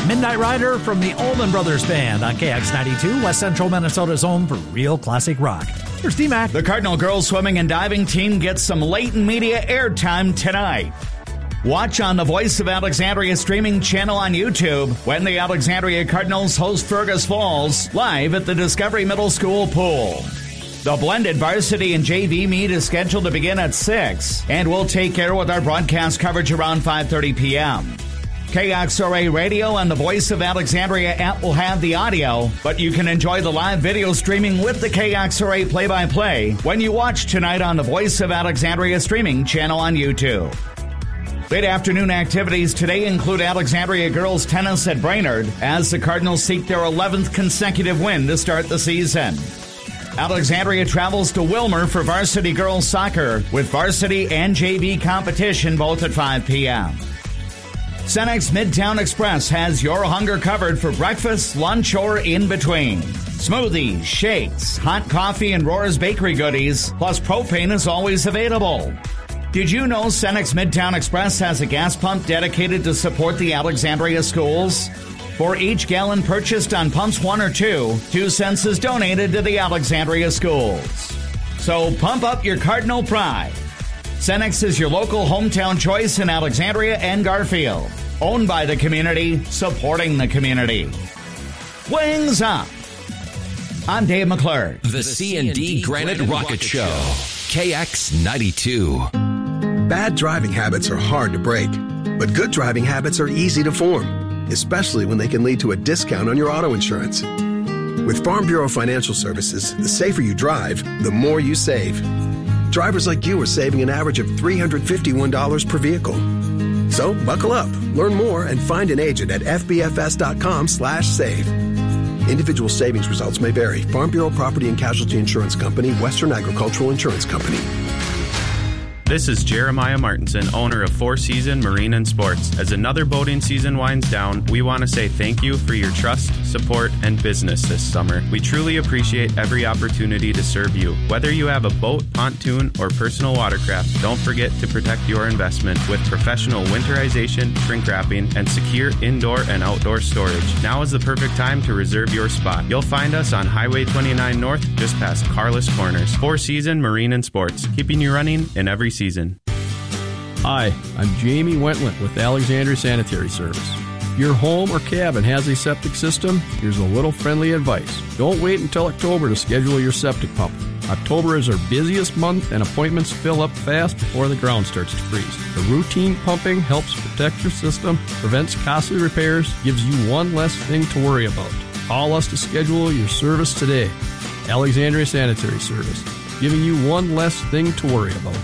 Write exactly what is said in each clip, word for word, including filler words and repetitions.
Midnight Rider from the Allman Brothers Band on K X ninety-two, West Central Minnesota's home for real classic rock. Here's D-Mac. The Cardinal girls swimming and diving team gets some latent media airtime tonight. Watch on the Voice of Alexandria streaming channel on YouTube when the Alexandria Cardinals host Fergus Falls live at the Discovery Middle School pool. The blended varsity and J V meet is scheduled to begin at six, and we'll take care with our broadcast coverage around five thirty p.m. K X R A Radio and the Voice of Alexandria app will have the audio, but you can enjoy the live video streaming with the K X R A play-by-play when you watch tonight on the Voice of Alexandria streaming channel on YouTube. Late afternoon activities today include Alexandria girls tennis at Brainerd as the Cardinals seek their eleventh consecutive win to start the season. Alexandria travels to Wilmer for varsity girls soccer with varsity and J V competition both at five p.m. Cenex Midtown Express has your hunger covered for breakfast, lunch, or in between. Smoothies, shakes, hot coffee, and Roar's bakery goodies, plus propane is always available. Did you know Cenex Midtown Express has a gas pump dedicated to support the Alexandria schools? For each gallon purchased on pumps one or two, two cents is donated to the Alexandria schools. So pump up your Cardinal pride. Cenex is your local hometown choice in Alexandria and Garfield. Owned by the community, supporting the community. Wings up! I'm Dave McClure. The C and D Granite Rocket Show. K X ninety-two. Bad driving habits are hard to break, but good driving habits are easy to form, especially when they can lead to a discount on your auto insurance. With Farm Bureau Financial Services, the safer you drive, the more you save. Drivers like you are saving an average of three hundred fifty-one dollars per vehicle. So buckle up, learn more, and find an agent at f b f s dot com slash save. Individual savings results may vary. Farm Bureau Property and Casualty Insurance Company, Western Agricultural Insurance Company. This is Jeremiah Martinson, owner of Four Season Marine and Sports. As another boating season winds down, we want to say thank you for your trust, support, and business this summer. We truly appreciate every opportunity to serve you. Whether you have a boat, pontoon, or personal watercraft, don't forget to protect your investment with professional winterization, shrink wrapping, and secure indoor and outdoor storage. Now is the perfect time to reserve your spot. You'll find us on Highway twenty-nine North, just past Carless Corners. Four Season Marine and Sports, keeping you running in every season. Hi, I'm Jamie Wentland with Alexandria Sanitary Service. If your home or cabin has a septic system, here's a little friendly advice. Don't wait until October to schedule your septic pump. October is our busiest month and appointments fill up fast before the ground starts to freeze. The routine pumping helps protect your system, prevents costly repairs, gives you one less thing to worry about. Call us to schedule your service today. Alexandria Sanitary Service, giving you one less thing to worry about.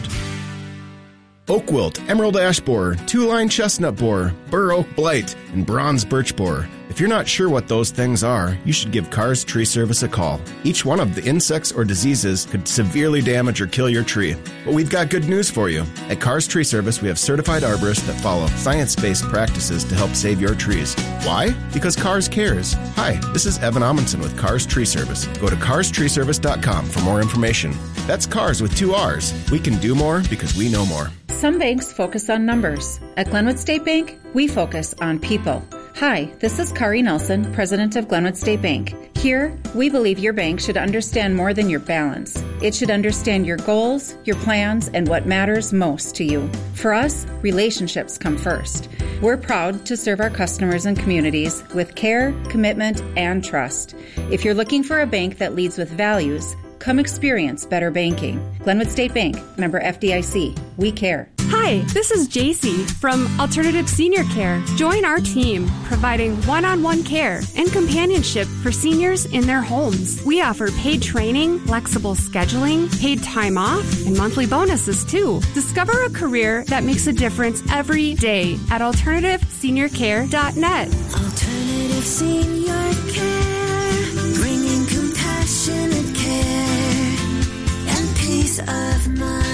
Oak wilt, emerald ash borer, two-line chestnut borer, bur oak blight, and bronze birch borer. If you're not sure what those things are, you should give Carr's Tree Service a call. Each one of the insects or diseases could severely damage or kill your tree. But we've got good news for you. At Carr's Tree Service, we have certified arborists that follow science-based practices to help save your trees. Why? Because Carr's cares. Hi, this is Evan Amundsen with Carr's Tree Service. Go to cars tree service dot com for more information. That's Cars with two R's. We can do more because we know more. Some banks focus on numbers. At Glenwood State Bank, we focus on people. Hi, this is Kari Nelson, president of Glenwood State Bank. Here, we believe your bank should understand more than your balance. It should understand your goals, your plans, and what matters most to you. For us, relationships come first. We're proud to serve our customers and communities with care, commitment, and trust. If you're looking for a bank that leads with values, come experience better banking. Glenwood State Bank, member F D I C. We care. Hi, this is J C from Alternative Senior Care. Join our team, providing one-on-one care and companionship for seniors in their homes. We offer paid training, flexible scheduling, paid time off, and monthly bonuses too. Discover a career that makes a difference every day at alternative senior care dot net. Alternative Senior Care, bringing compassionate care and peace of mind.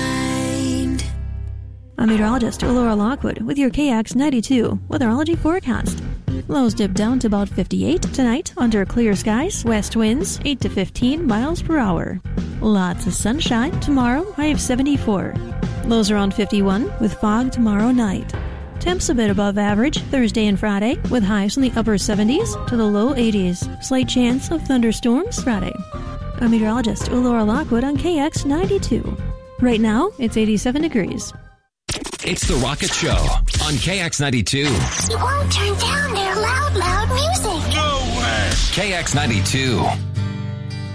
I'm meteorologist Laura Lockwood with your K X ninety-two weatherology forecast. Lows dip down to about fifty-eight tonight under clear skies. West winds eight to fifteen miles per hour. Lots of sunshine tomorrow, high of seventy-four. Lows around fifty-one with fog tomorrow night. Temps a bit above average Thursday and Friday, with highs in the upper seventies to the low eighties. Slight chance of thunderstorms Friday. I'm meteorologist Laura Lockwood on K X ninety-two. Right now, it's eighty-seven degrees. It's The Rocket Show on K X ninety-two. You won't turn down their loud, loud music. No way! K X ninety-two.